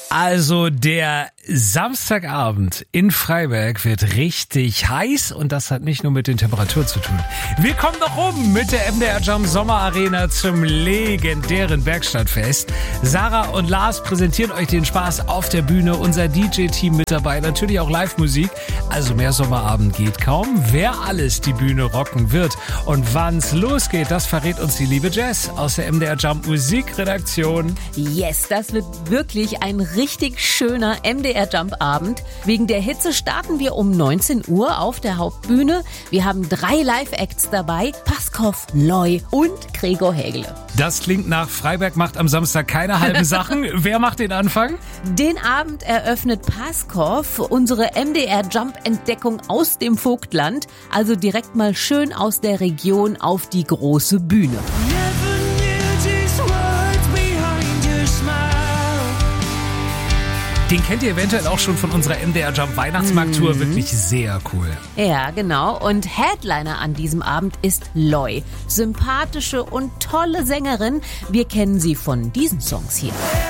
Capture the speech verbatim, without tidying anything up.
Also der Samstagabend in Freiberg wird richtig heiß und das hat nicht nur mit den Temperaturen zu tun. Wir kommen noch rum mit der M D R Jump Sommerarena zum legendären Werkstattfest. Sarah und Lars präsentieren euch den Spaß auf der Bühne, unser D J-Team mit dabei, natürlich auch Live-Musik. Also mehr Sommerabend geht kaum. Wer alles die Bühne rocken wird und wann's losgeht, das verrät uns die liebe Jess aus der M D R Jump Musikredaktion. Yes, das wird wirklich ein richtig schöner M D R Jump Abend. Wegen der Hitze starten wir um neunzehn Uhr auf der Hauptbühne. Wir haben drei Live-Acts dabei: Paskov, Loy und Gregor Hägele. Das klingt nach Freiberg macht am Samstag keine halben Sachen. Wer macht den Anfang? Den Abend eröffnet Paskov, unsere M D R Jump Entdeckung aus dem Vogtland. Also direkt mal schön aus der Region auf die große Bühne. Den kennt ihr eventuell auch schon von unserer M D R Jump Weihnachtsmarkt-Tour. Mhm. Wirklich sehr cool. Ja, genau. Und Headliner an diesem Abend ist Loy. Sympathische und tolle Sängerin. Wir kennen sie von diesen Songs hier.